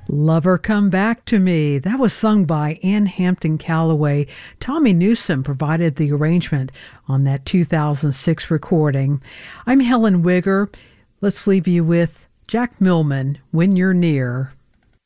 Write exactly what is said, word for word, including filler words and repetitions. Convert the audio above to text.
Lover Come Back to Me. That was sung by Ann Hampton Callaway. Tommy Newsom provided the arrangement on that two thousand six recording. I'm Helen Wigger. Let's leave you with Jack Millman, When You're Near.